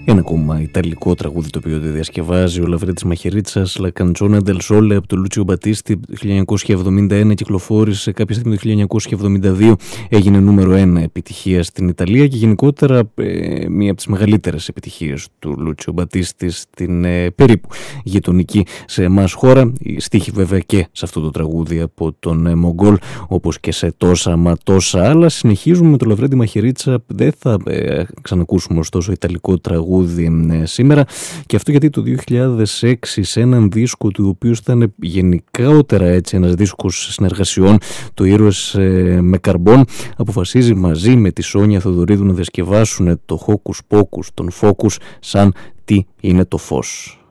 Ένα ακόμα ιταλικό τραγούδι το οποίο διασκευάζει ο Λαβρέντης Μαχαιρίτσας, La Canzone del Sole, από τον Λούτσιο Μπατίστη, το 1971 κυκλοφόρησε, κάποια στιγμή το 1972 έγινε νούμερο 1 επιτυχία στην Ιταλία και γενικότερα μία από τις μεγαλύτερες επιτυχίες του Λούτσιο Μπατίστη στην περίπου γειτονική σε εμάς χώρα. Στίχη βέβαια και σε αυτό το τραγούδι από τον Μογκόλ, όπως και σε τόσα μα τόσα άλλα. Συνεχίζουμε με τον Λαβρέντη Μαχαιρίτσα, δεν θα ξανακούσουμε ωστόσο ιταλικό τραγούδι σήμερα, και αυτό γιατί το 2006 σε έναν δίσκο του οποίου ήταν γενικότερα έτσι ένας δίσκος συνεργασιών, το Ήρωες με Καρμπόν, αποφασίζει μαζί με τη Σόνια Θοδωρίδου να διασκευάσουν το Hocus Pocus, τον Focus, σαν τι είναι το φως.